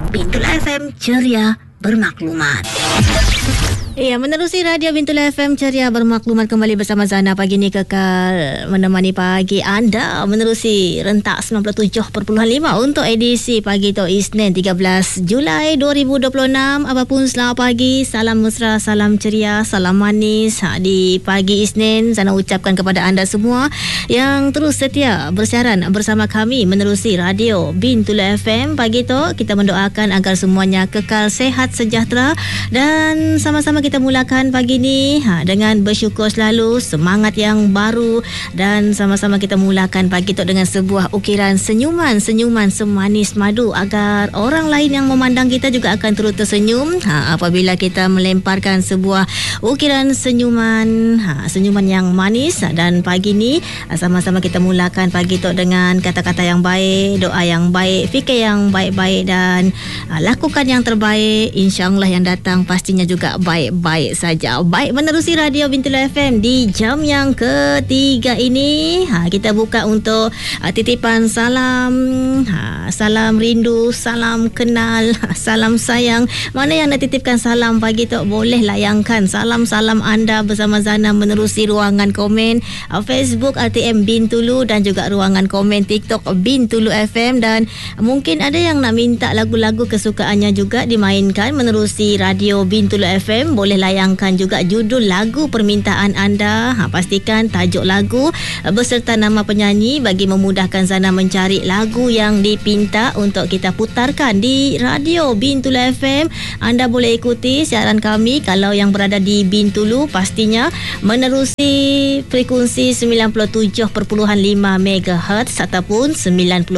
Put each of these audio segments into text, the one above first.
Bintulu FM ceria bermaklumat. Ya, menerusi Radio Bintulu FM ceria bermaklumat kembali bersama Zana pagi ni kekal menemani pagi anda menerusi rentak 97.5 untuk edisi pagi tu Isnin 13 Julai 2026. Apapun selamat pagi, salam mesra, salam ceria, salam manis di pagi Isnin. Zana ucapkan kepada anda semua yang terus setia bersiaran bersama kami menerusi Radio Bintulu FM pagi tu. Kita mendoakan agar semuanya kekal sehat sejahtera dan sama-sama kita mulakan pagi ni dengan bersyukur selalu, semangat yang baru dan sama-sama kita mulakan pagi tu dengan sebuah ukiran senyuman semanis madu agar orang lain yang memandang kita juga akan turut tersenyum apabila kita melemparkan sebuah ukiran senyuman yang manis. Dan pagi ni sama-sama kita mulakan pagi tu dengan kata-kata yang baik, doa yang baik, fikir yang baik-baik dan lakukan yang terbaik. InsyaAllah yang datang pastinya juga baik-baik saja. Baik, menerusi Radio Bintulu FM di jam yang ketiga ini kita buka untuk titipan salam, salam rindu, salam kenal, salam sayang. Mana yang nak titipkan salam pagi tu boleh layangkan salam-salam anda bersama Zana menerusi ruangan komen Facebook RTM Bintulu dan juga ruangan komen TikTok Bintulu FM. Dan mungkin ada yang nak minta lagu-lagu kesukaannya juga dimainkan menerusi Radio Bintulu FM, boleh layangkan juga judul lagu permintaan anda. Pastikan tajuk lagu beserta nama penyanyi bagi memudahkan Zana mencari lagu yang dipinta untuk kita putarkan di Radio Bintulu FM. Anda boleh ikuti siaran kami kalau yang berada di Bintulu pastinya menerusi frekuensi 97.5 MHz ataupun 95.3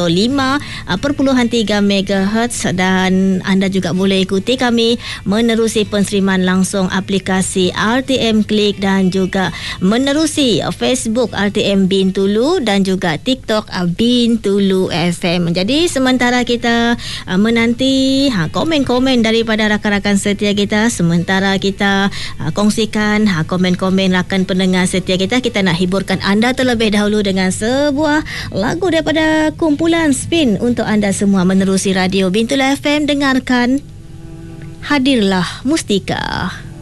MHz dan anda juga boleh ikuti kami menerusi penseriman langsung aplikasi RTM Klik dan juga menerusi Facebook RTM Bintulu dan juga TikTok Bintulu FM. Jadi sementara kita menanti komen-komen daripada rakan-rakan setia kita, sementara kita kongsikan komen-komen rakan pendengar setia kita, kita nak hiburkan anda terlebih dahulu dengan sebuah lagu daripada kumpulan Spin untuk anda semua menerusi Radio Bintulu FM. Dengarkan Hadirlah Mustika.